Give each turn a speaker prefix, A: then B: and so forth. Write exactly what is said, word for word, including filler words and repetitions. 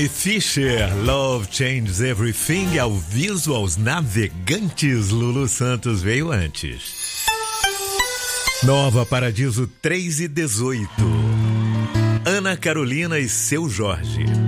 A: Fischer, Love Changes Everything, ao viso aos navegantes. Lulu Santos veio antes. Nova Paradiso três e dezoito. Ana Carolina e Seu Jorge.